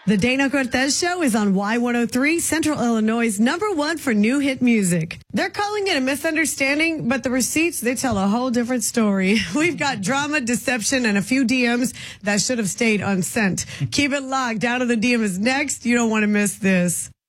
The Dana Cortez Show is on Y103, Central Illinois' #1 for new hit music. They're calling it a misunderstanding, but the receipts, they tell a whole different story. We've got drama, deception, and a few DMs that should have stayed unsent. Keep it locked. Down to the DM is next. You don't want to miss this.